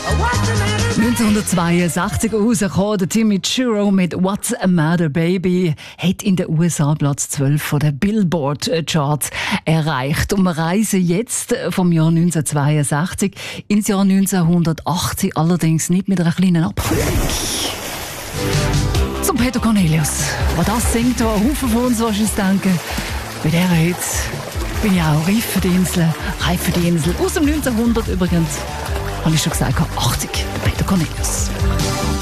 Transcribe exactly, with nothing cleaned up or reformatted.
neunzehnhundertzweiundsechzig rausgekommen, der Timmy Chiro mit «What's a Matter, Baby» hat in den U S A Platz zwölf von den Billboard-Charts erreicht. Und wir reisen jetzt vom Jahr neunzehnhundertzweiundsechzig ins Jahr neunzehnhundertachtzig, allerdings nicht mit einer kleinen Abkühlung. Zum Peter Cornelius, der das singt, wo ein Haufen von uns wahrscheinlich denken, bei dieser heute bin ich auch reif für die Insel, reif für die Insel. Aus dem neunzehnhundert übrigens, habe ich schon gesagt, achtzig, der Peter Cornelius.